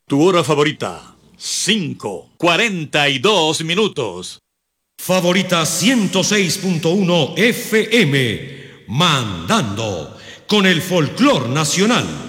Tu hora favorita, 5:42 minutos. Favorita 106.1 FM, mandando con el folclor nacional.